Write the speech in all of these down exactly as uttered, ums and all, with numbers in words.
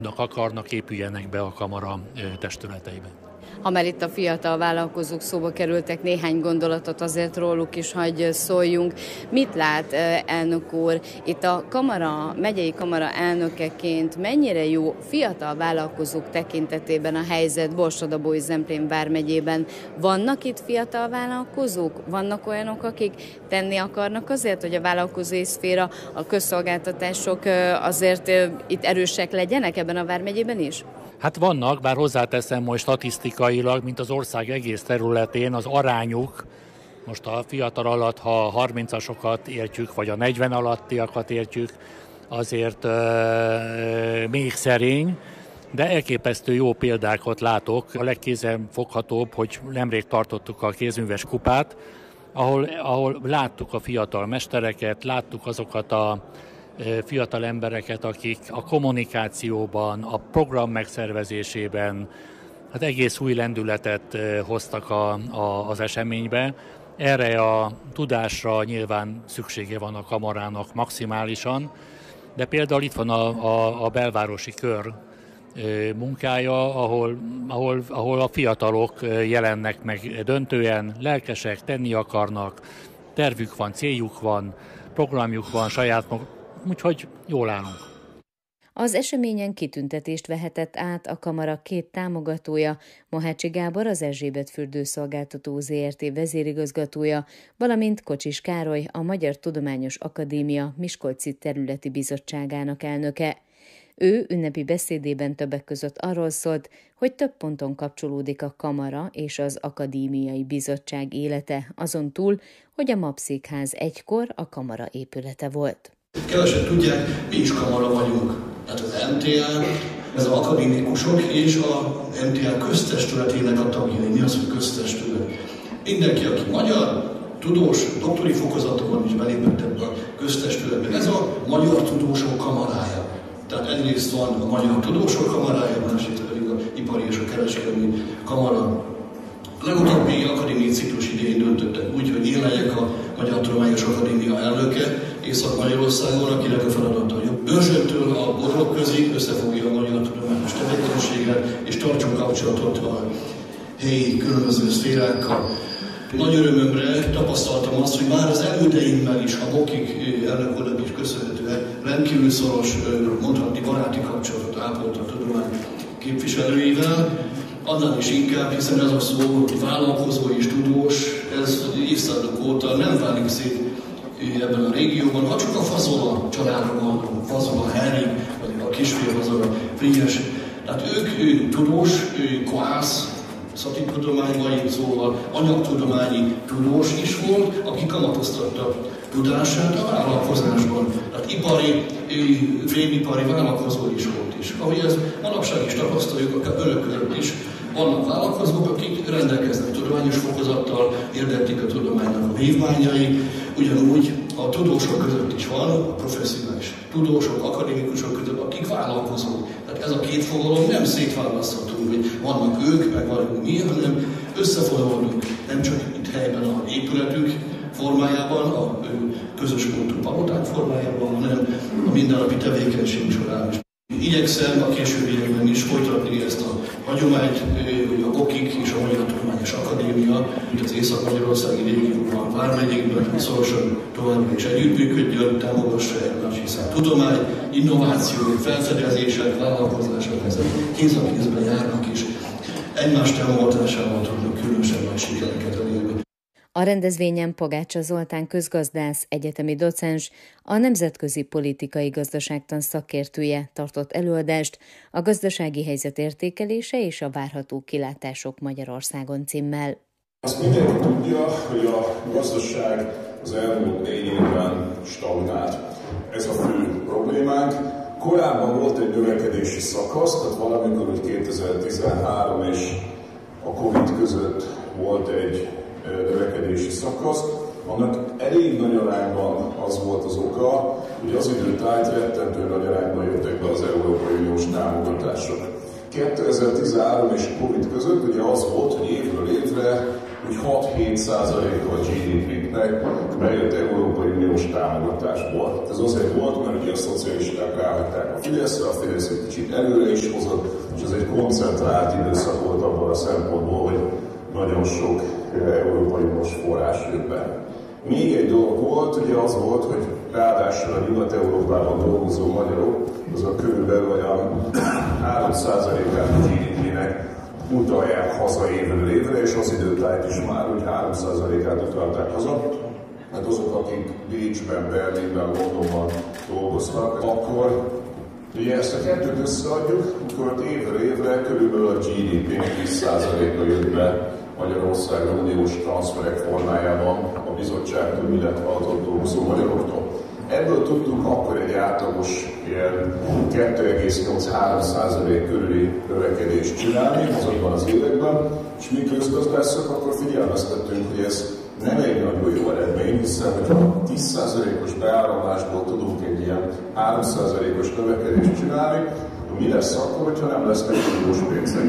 akarnak, épüljenek be a kamara testületeibe. Ha már itt a fiatal vállalkozók szóba kerültek, néhány gondolatot azért róluk is hagy szóljunk. Mit lát, elnök úr, itt a kamara, megyei kamara elnökeként mennyire jó fiatal vállalkozók tekintetében a helyzet Borsod-Abaúj-Zemplén vármegyében? Vannak itt fiatal vállalkozók? Vannak olyanok, akik tenni akarnak azért, hogy a vállalkozói szféra, a közszolgáltatások azért itt erősek legyenek ebben a vármegyében is? Hát vannak, bár hozzáteszem, hogy statisztikailag, mint az ország egész területén az arányuk, most a fiatal alatt, ha a harmincasokat értjük, vagy a negyven alattiakat értjük, azért euh, még szerény, de elképesztő jó példákat látok. A legkézenfoghatóbb, hogy nemrég tartottuk a kézműves kupát, ahol, ahol láttuk a fiatal mestereket, láttuk azokat a fiatal embereket, akik a kommunikációban, a program megszervezésében hát egész új lendületet hoztak a, a, az eseménybe. Erre a tudásra nyilván szüksége van a kamarának maximálisan, de például itt van a, a, a belvárosi kör munkája, ahol, ahol, ahol a fiatalok jelennek meg döntően, lelkesek, tenni akarnak, tervük van, céljuk van, programjuk van, saját úgyhogy jól állunk. Az eseményen kitüntetést vehetett át a kamara két támogatója, Mohácsi Gábor, az Erzsébet Fürdőszolgáltató zé er té vezérigazgatója, valamint Kocsis Károly, a Magyar Tudományos Akadémia Miskolci Területi Bizottságának elnöke. Ő ünnepi beszédében többek között arról szólt, hogy több ponton kapcsolódik a kamara és az akadémiai bizottság élete, azon túl, hogy a Mapszékház egykor a kamara épülete volt. Kevesen tudják, mi is kamara vagyunk. Tehát az em té á, ez az akadémikusok és a em té á köztestületének a tagjai. Mi az, hogy köztestület? Mindenki, aki magyar, tudós, doktori fokozatokon is belépett ebbe a köztestületbe. Ez a Magyar Tudósok Kamarája. Tehát egyrészt van a Magyar Tudósok Kamarája, másrészt pedig az Ipari és a Kereskedelmi Kamara. A legutóbbi akadémiai ciklus idején döntöttek úgy, hogy én legyek a Magyar Tudományos Akadémia elnöke Észak-Magyarországon, akinek a feladata jobb. Börzsöntől a borok közé összefogja a magyar tudományos tevékenységet, és tartsunk kapcsolatot a helyi különböző szférákkal. Nagy örömömre tapasztaltam azt, hogy már az elődeimmel is, a Bokik elnök úrnak is köszönhetően rendkívül szoros, mondhatni baráti kapcsolatot ápolt a tudomány képviselőivel. Annál is inkább, hiszen ez a szó, hogy vállalkozó és tudós, ez évszázadok óta nem válik szét ebben a régióban, ha csak a Fazola családra gondolunk, Fazola Henrik, vagy a kisfiú Fazola Frigyes. Tehát ők, ők tudós, ők koász, szaktudományban, szóval anyagtudományi tudós is volt, aki kamatoztatta tudását a vállalkozásban. Tehát ipari, fémipari vállalkozó is volt is. Ahogy ez manapság is tapasztaljuk, a önök is vannak vállalkozók, akik rendelkeznek tudományos fokozattal, érdeklik a tudománynak a vívmányai, ugyanúgy a tudósok között is van, a professzionális tudósok, akadémikusok között, akik vállalkozók. Tehát ez a két fogalom nem szétválasztható, hogy vannak ők, meg vagyunk mi, hanem összefonódunk nem csak itt helyben a épületük formájában, a közös pontú paloták formájában, hanem a mindennapi tevékenység során is. Igyekszem a későbbiekben is folytatni ezt a hagyományt, hogy a Bokik és a Magyar Tudományos Akadémia, mint az Észak-Magyarországi régióban, vármegyékben szorosan továbbra is együttműködjön, támogassa egymást, hiszen tudomány, innováció, felfedezések, vállalkozások, ezek kéz a kézben járnak, és egymás támogatásával tudnak különösen nagy sikereket elérni. A rendezvényen Pogácsa Zoltán közgazdász, egyetemi docens, a nemzetközi politikai gazdaságtan szakértője tartott előadást, a gazdasági helyzet értékelése és a várható kilátások Magyarországon címmel. Azt mindenki tudja, hogy a gazdaság az elmúlt négy évben stagnált. Ez a fő problémánk. Korábban volt egy növekedési szakasz, tehát valamikor, hogy kétezer-tizenhárom és a Covid között volt egy növekedési szakasz, annak elég nagy arányban az volt az oka, hogy az időt át rettentő nagy arányban jöttek be az Európai Uniós támogatások. kétezer-tizenhárom és Covid között ugye az volt, hogy évről évre úgy hat-hét százaléka a gé dé pénknek bejött Európai Uniós támogatásból. Ez azért volt, mert ugye a szocialisták ráhagyták a Fideszre, a Fidesz egy kicsit előre is hozott, és ez egy koncentrált időszak volt abban a szempontból, hogy nagyon sok Európai Uniós forrás jött be. Még egy dolog volt, ugye az volt, hogy ráadásul a Nyugat-Európában dolgozó magyarok, azok körülbelül olyan három százalékát a gé dé pének utalják haza évről évre, és az időtájt is már úgy három százalékát utalták haza. Hát azok, akik Bécsben, Berlinben, Londonban dolgoztak, akkor ugye ezt a kettőt összeadjuk, akkor évről évre körülbelül a gé dé pének tíz százaléka jött be Magyarországra uniós transzferek formájában a bizottságtól, illetve az ott dolgozó magyaroktól. Ebből tudtunk akkor egy átlagos ilyen kettő egész nyolcvan-három százalék körüli növekedést csinálni azokban az években, és mi közgazdászok akkor figyelmeztettünk, hogy ez nem egy nagyon jó eredmény, hiszen hogyha tíz százalékos beáramlásból tudunk egy ilyen három százalékos növekedést csinálni, akkor mi lesz akkor, hogyha nem lesznek uniós pénzek?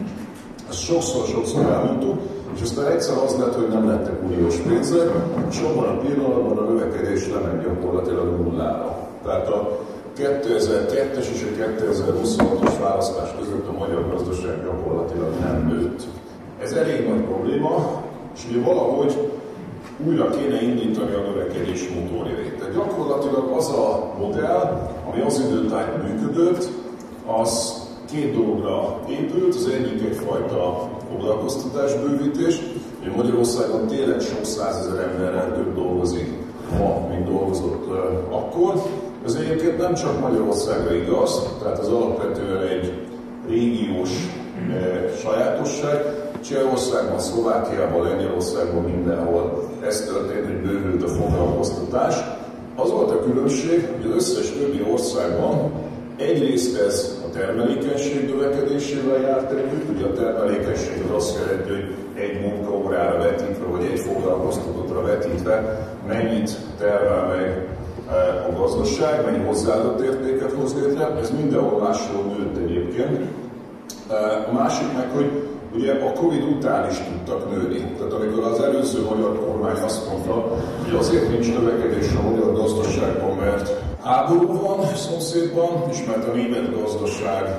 Ezt sokszor-sokszor elmondtuk, és aztán egyszer az lett, hogy nem lettek uniós pénzek, és abban a pillanatban a növekedés lement gyakorlatilag nullára. Tehát a kétezer-kettes és a kétezer-huszonhatos választás között a magyar gazdaság gyakorlatilag nem nőtt. Ez elég nagy probléma, és ugye valahogy újra kéne indítani a növekedés motorjait. Tehát gyakorlatilag az a modell, ami az időtájt működött, az két dologra épült, az egyik egyfajta foglalkoztatásbővítés, hogy Magyarországon tényleg sok százezer emberrel több dolgozik ma, mint dolgozott uh, akkor. Ez egyébként nem csak Magyarországra igaz, tehát ez alapvetően egy régiós uh, sajátosság. Csehországban, Szlovákiában, Lengyelországban mindenhol ez történt, hogy bővült a foglalkoztatás. Az volt a különbség, hogy az összes többi országban egyrészt ez a termelékenység növekedésével járt együtt, ugye a termelékenység az azt jelenti, hogy egy munkaórára vetítve, vagy egy foglalkoztatottra vetítve mennyit termel meg a gazdaság, mennyi hozzáadott értéket hoz létre, ez mindenhol máshol nőtt egyébként. A másik meg, hogy ugye a Covid után is tudtak nőni. Tehát amikor az előző magyar kormány azt mondta, hogy azért nincs növekedés a magyar gazdaságban, mert háború van szomszédban, és mert a német gazdaság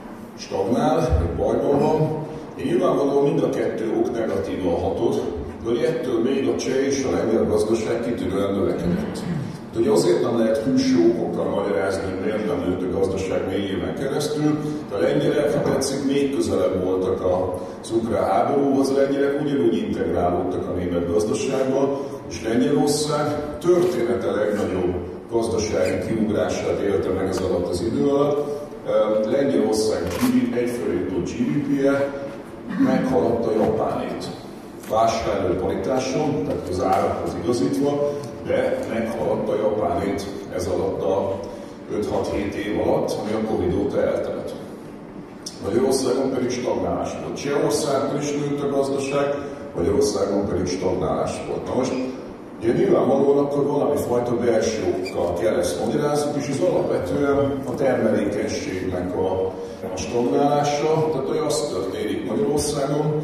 stagnál, vagy bajban van. Én nyilvánvalóan mind a kettő ok negatívan hatott, de hogy ettől még a cseh és a lengyel gazdaság kitűnően növekedett. De ugye azért nem lehet külső okokkal magyarázni, hogy miért nem nőtt a gazdaság négy éven keresztül, de a lengyelek, ha tetszik, még közelebb voltak az ukrán háborúhoz, a lengyelek ugyanúgy integrálódtak a német gazdaságba, és Lengyelország története legnagyobb gazdasági kiugrását élte meg ez alatt az idő alatt. Lengyelország egyfelé jutott gé dé pé-je meghaladta Japánét. Vásárló paritáson, tehát az árakhoz igazítva, de meghaladta Japánét ez alatt a öt-hat-hét év alatt, ami a Covid óta eltelt. Magyarországon pedig stagnálás volt. Csehországban is nőtt a gazdaság, Magyarországon pedig stagnálás volt. Na most, ugye nyilvánvalóan akkor valami fajta belső okkal kell ezt magyarázni, és ez alapvetően a termelékenységnek a, a stagnálása, tehát hogy az történik Magyarországon,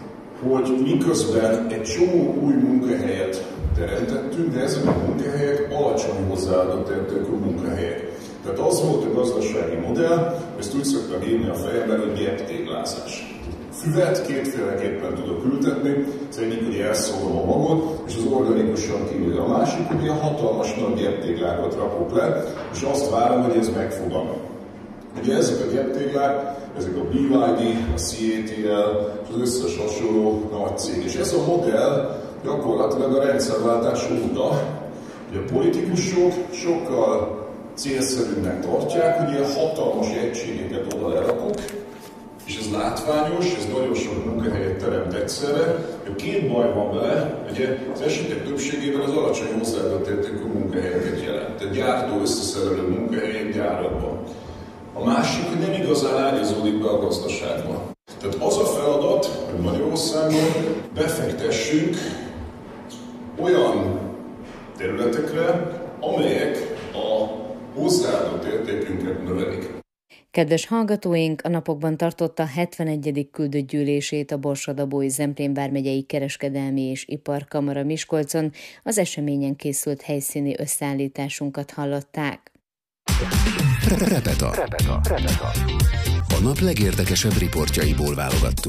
hogy miközben egy csomó új munkahelyet teremtettünk, de ezek a munkahelyek alacsony hozzáadott értékű munkahelyek. Tehát az volt a gazdasági modell, ezt úgy szoktam írni a fejemben, hogy gyeptéglázás. Füvet kétféleképpen tudok ültetni, az egyik, hogy elszólom a magot, és az organikusan kívül a másik, hogy a hatalmas nagy gyeptéglákat rakok le, és azt várom, hogy ez megfogam. Ugye ezek a gyeptéglák, ezek a bé ipszilon dé, a cé á té el, és az összes hasonló nagy cég. És ez a modell gyakorlatilag a rendszerváltás óta, hogy a politikusok sokkal célszerűbbnek tartják, hogy ilyen hatalmas egységeket oda lerakok, és ez látványos, ez nagyon sok munkahelyet teremt egyszerre. A két baj van vele, ugye az esetek többségében az alacsony hozzáadott értékű munkahelyeket jelent. Tehát gyártó összeszerelő munkahelyek gyárakban. A másik, hogy nem igazán ágyazódik be a gazdaságba. Tehát az a feladat, hogy Magyarországon befektessünk olyan területekre, amelyek a hozzáadott értékünket növelik. Kedves hallgatóink, a napokban tartotta hetvenegyedik küldött gyűlését a Borsod-Abaúj Zemplén vármegyei kereskedelmi és iparkamara Miskolcon. Az eseményen készült helyszíni összeállításunkat hallották. Repeta. Repeta. A nap legérdekesebb riportjaiból válogattunk.